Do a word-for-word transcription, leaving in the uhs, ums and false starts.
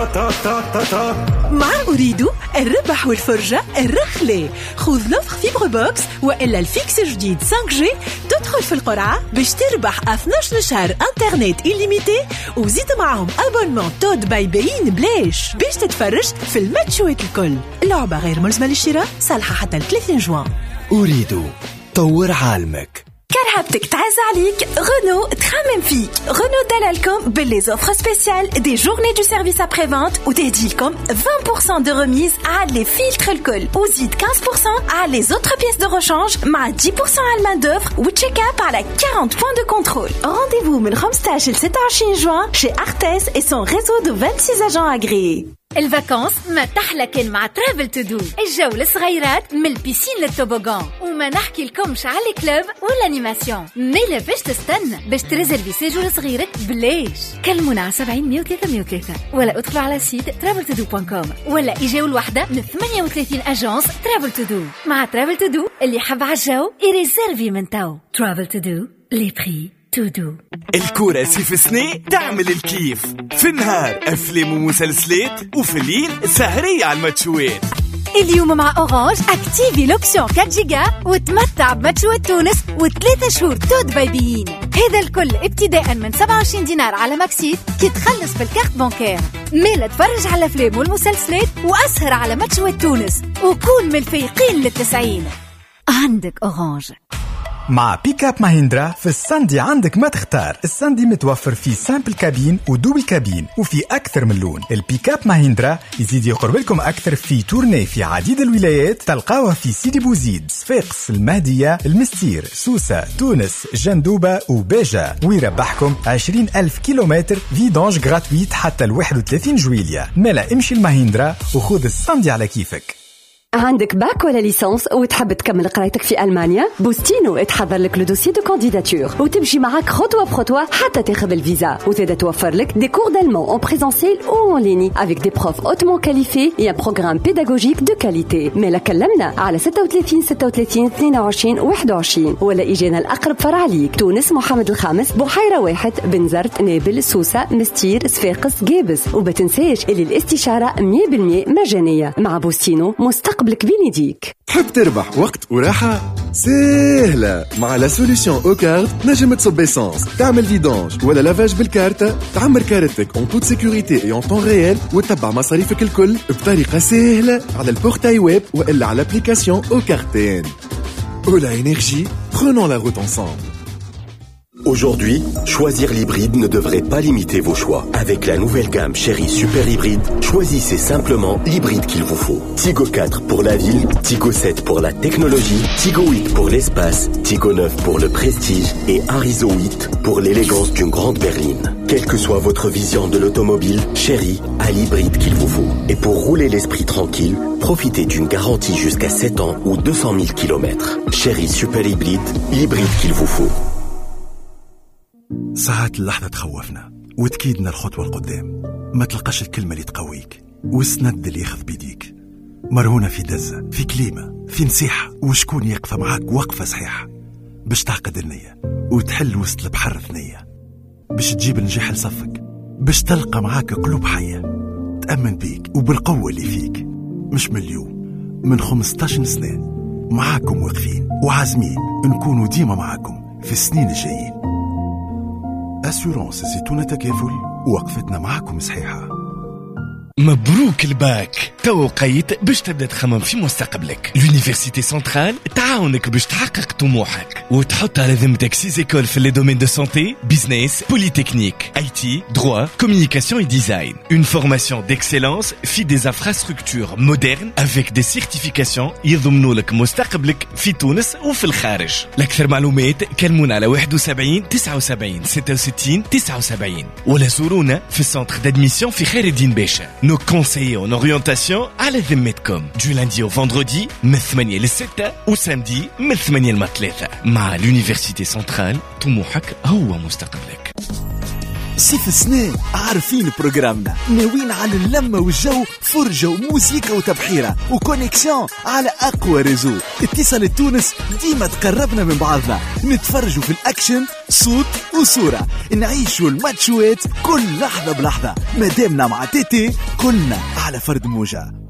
مع أريد الربح والفرجة الرخلة. خذ لفخ فيبر بوكس وإلا الفيكس جديد خمسة جي تدخل في القرعة باش تربح اثني عشر شهر انترنت إليميتي وزيد معهم أبونمون تود باي بين بلاش باش تتفرج في الماتشوات الكل. اللعبة غير ملزمة للشراء، صالحة حتى ثلاثين جوان. أريد طور عالمك. كرهبتك تعز عليك، غنو تخمم فيك. غنو دلالكم باللي زوفر سبيسيال دي جورني دو سيرفيس ابري فونت وتهديلكم عشرة بالمية دو ريميز على لي فيلتر الكل وزيد خمسة بالمية على لي زوتر بيس دو ريشانج مع عشرة بالمية على المان دوفر وتشيك اب على أربعين بوان دو كنترول. رونديفو من خمسطاش ل ستة وعشرين جوان شي أرتيس et son réseau de vingt-six agents agréés. الفاكانس ما تحلى كان مع ترافل تو دو. الجولة صغيرات من البيسين للتوبوغان، وما نحكي لكمش على الكلوب والانيماسيون. ميلا باش تستنى باش تريزرفي سيجور صغيرك بلاش. كلمونا على سبعين مية وثلاثة مية وثلاثة ولا ادخلوا على سيت ترافل تو دو دوت كوم ولا اجاو الوحدة من ثمانية وثلاثين اجانس ترافل تو دو. مع ترافل تو دو اللي حب عالجو يريزرفي من تو. ترافل تو دو لي بري تودو. الكراسي في سنة تعمل الكيف، في النهار أفلام ومسلسلات وفي الليل سهرية على الماتشوات. اليوم مع أورانج اكتيفي لوبسيون أربعة جيجا وتمتع بماتشوات تونس وثلاثة شهور تود بايبيين. هذا الكل ابتداء من سبعة وعشرين دينار على ماكسيت كي تخلص بالكارت بانكير. ميلا تفرج على الأفلام والمسلسلات وأسهر على ماتشوات تونس وكون من الفايقين للتسعين. عندك أورانج. مع بيك اب ماهيندرا في الساندي عندك ما تختار. الساندي متوفر فيه سامبل كابين ودوبل كابين وفي أكثر من لون. البيك اب ماهيندرا يزيد يقرب لكم أكثر في تورني في عديد الولايات. تلقاوها في سيدي بوزيد، صفاقس، المهدية، المستير، سوسة، تونس، جندوبة وباجة. ويربحكم عشرين ألف كيلومتر فيدونج غراتويت حتى الواحد وثلاثين جويلية. مالا امشي الماهيندرا وخذ الساندي على كيفك. عندك باك ولا ليسانس وتحب تكمل قرايتك في ألمانيا؟ بوستينو تحضر لك لو دوسي دو كانديداتور وتمشي معاك خطوة بخطوة حتى تاخذ الفيزا، وتبدا توفر لك دي كور d'allemand en présentiel ou en ligne avec des profs hautement qualifiés et un programme pédagogique de qualité. مالا كلمنا على ستة وثلاثين ستة وثلاثين اثنين وعشرين واحد وعشرين ولا إجينا الأقرب فرع ليك. تونس محمد الخامس، بحيرة واحد، بنزرت، نابل، سوسة، مستير، صفاقس، جابس. وبتنساش اللي الاستشارة مية بالمية مجانية. مع بوستينو مستقبل قبلك بين يديك. تحب تربح وقت وراحة؟ سهلة، مع لا سوليسيون او كارت نجم تصب اسانس، تعمل فيدانج ولا لافاج بالكارتة، تعمر كارتك اون توت سيكوريتي اي اون طون ريال وتتبع مصاريفك الكل بطريقة سهلة على البورتاي ويب والا على l'application او كارتين. Ola Énergie, prenons la route ensemble. Aujourd'hui, choisir l'hybride ne devrait pas limiter vos choix. Avec la nouvelle gamme Chery Super Hybride, choisissez simplement l'hybride qu'il vous faut. Tigo quatre pour la ville, Tigo sept pour la technologie, Tigo huit pour l'espace, Tigo neuf pour le prestige et Arizo huit pour l'élégance d'une grande berline. Quelle que soit votre vision de l'automobile, Chery a l'hybride qu'il vous faut. Et pour rouler l'esprit tranquille, profitez d'une garantie jusqu'à sept ans ou deux cent mille kilomètres. Chery Super Hybride, l'hybride qu'il vous faut. ساعات اللحظة تخوفنا وتكيدنا الخطوة القدام، ما تلقاش الكلمة اللي تقويك والسند اللي ياخذ بيديك. مرهونة في دزة، في كلمة، في نصيحة، وشكون يقف معاك وقفة صحيحة باش تعقد النية وتحل وسط البحر ثنية، باش تجيب النجاح لصفك، باش تلقى معاك قلوب حية تأمن بيك وبالقوة اللي فيك. مش من اليوم، من خمستاشر سنة معاكم واقفين وعازمين نكونوا ديما معاكم في السنين الجايين. أسيورانس زيتونة تكافل، وقفتنا معكم صحيحة. مبروك الباك، تو وقيت باش تبدا تخمم في مستقبلك. لونيفرسيتي سنترال تعاونك باش تحقق طموحك وتحط على ذمتك سي زيكول في لي دومين دو سانتي، بيزنس، بوليتكنيك، اي تي، droit, communication et design. Une formation d'excellence في des infrastructures modernes avec des certifications يضمنوا لك مستقبلك في تونس وفي الخارج. لأكثر معلومات كلمونا على واحد وسبعين تسعة وسبعين ستة وستين تسعة وسبعين ولا زورونا في السنتر d'admission في خير الدين باشا. Nos conseillers en orientation على ذمتكم du lundi au vendredi من ثمانية لستة وسامدي من ثمانية لثلاثة. مع l'université centrale طموحك هو مستقبلك. سيف السنة عارفين بروجرامنا، ناويين على اللمة والجو، فرجة وموسيقى وتبحيرة وكونيكسيون على أقوى ريزو. اتصال تونس ديما تقربنا من بعضنا، نتفرجوا في الأكشن صوت وصورة، نعيشوا الماتشوات كل لحظة بلحظة. مادامنا مع تيتي كلنا على فرد موجة.